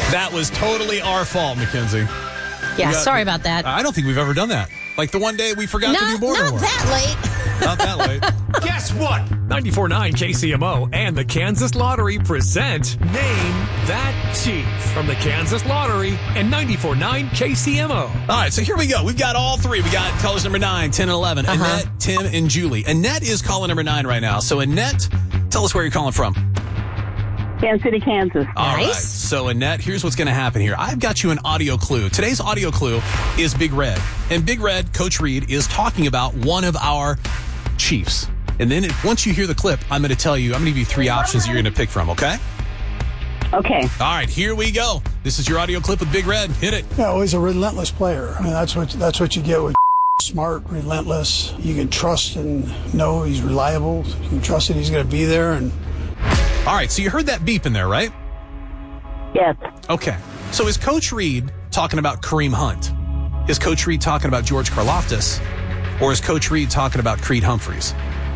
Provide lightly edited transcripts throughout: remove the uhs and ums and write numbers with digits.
That was totally our fault, Mackenzie. Yeah, sorry about that. I don't think we've ever done that. Like the one day we forgot to do border Not work. that late. Not that late. Guess what? 94.9 KCMO and the Kansas Lottery present Name That Chief from the Kansas Lottery and 94.9 KCMO. All right, so here we go. We've got all three. We got callers number 9, 10, and 11. Annette, Tim, and Julie. Annette is caller number 9 right now. So Annette, tell us where you're calling from. Kansas City, Kansas. All right. So, Annette, here's what's going to happen here. I've got you an audio clue. Today's audio clue is Big Red. And Big Red, Coach Reed, is talking about one of our Chiefs. And then once you hear the clip, I'm going to tell you, I'm going to give you 3 options you're going to pick from, okay? Okay. All right, here we go. This is your audio clip with Big Red. Hit it. Yeah, well, he's a relentless player. I mean, that's what you get with smart, relentless. You can trust and know he's reliable. You can trust that he's going to be there. And all right, so you heard that beep in there, right? Yes. Okay. So is Coach Reed talking about Kareem Hunt? Is Coach Reed talking about George Karlaftis? Or is Coach Reed talking about Creed Humphreys?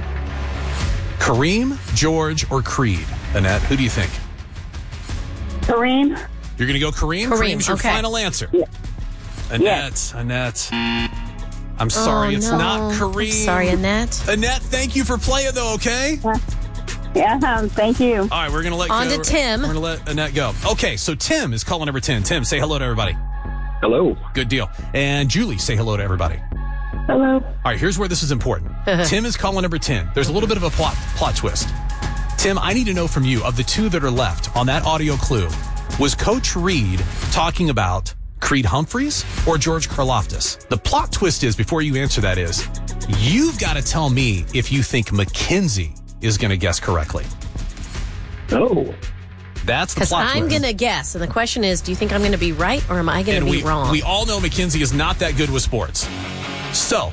Kareem, George, or Creed? Annette, who do you think? Kareem. You're going to go Kareem? Kareem's your final answer. Yeah. Annette. I'm sorry, it's not Kareem. Sorry, Annette. Annette, thank you for playing, though, okay? Yeah, thank you. All right, we're going to let On go. to Tim. We're going to let Annette go. Okay, so Tim is caller number 10. Tim, say hello to everybody. Hello. Good deal. And Julie, say hello to everybody. Hello. All right, here's where this is important. Tim is caller number 10. There's a little bit of a plot twist. Tim, I need to know from you, of the 2 that are left on that audio clue, was Coach Reed talking about Creed Humphreys or George Karlaftis? The plot twist is, before you answer that is, you've got to tell me if you think Mackenzie is going to guess correctly. Oh. That's the Because plot twist. I'm going to guess. And the question is, do you think I'm going to be right or am I going to be wrong? We all know Mackenzie is not that good with sports. So,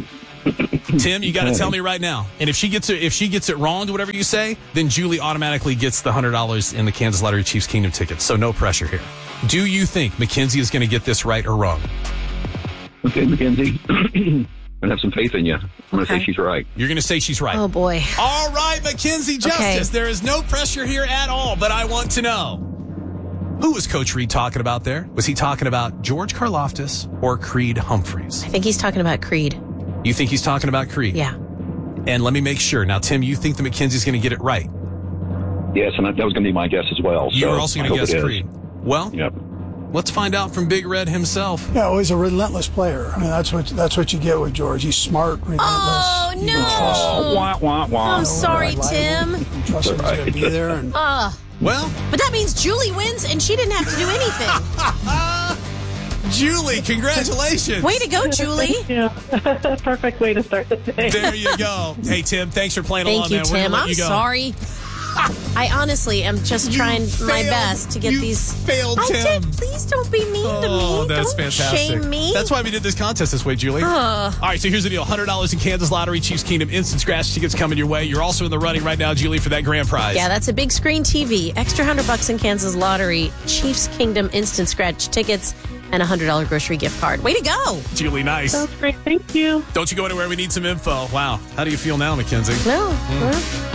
Tim, you got to tell me right now. And if she gets it wrong to whatever you say, then Julie automatically gets the $100 in the Kansas Lottery Chiefs Kingdom tickets. So no pressure here. Do you think Mackenzie is going to get this right or wrong? Okay, Mackenzie. I have some faith in you. I'm going to say she's right. You're going to say she's right. Oh, boy. All right, Mackenzie Justice. Okay. There is no pressure here at all, but I want to know. Who was Coach Reed talking about there? Was he talking about George Karlaftis or Creed Humphreys? I think he's talking about Creed. You think he's talking about Creed? Yeah. And let me make sure. Now, Tim, you think that Mackenzie's going to get it right? Yes, and that was going to be my guess as well. You were also going to guess Creed. Well, yep. Let's find out from Big Red himself. yeah, well, he's a relentless player. I mean, that's what you get with George. He's smart, relentless. Oh, You no. can trust him. Wah, wah, wah. I'm sorry, Reliable. Tim. You can trust him. He's going to be there. And Well, But that means Julie wins and she didn't have to do anything. Julie, congratulations. Way to go, Julie. Yeah. Perfect way to start the day. There you go. Hey, Tim, thanks for playing along, Thank you, man. We're Tim. gonna let I'm you go. sorry. I honestly am just trying my best to get you these. failed, I Tim. did. Please don't be mean to me. Oh, that's Don't fantastic. shame me. That's why we did this contest this way, Julie. All right, so here's the deal. $100 in Kansas Lottery, Chiefs Kingdom Instant Scratch tickets coming your way. You're also in the running right now, Julie, for that grand prize. Yeah, that's a big screen TV. Extra $100 in Kansas Lottery, Chiefs Kingdom Instant Scratch tickets, and a $100 grocery gift card. Way to go. Julie, nice. That's great. Thank you. Don't you go anywhere. We need some info. Wow. How do you feel now, Mackenzie? No. Well,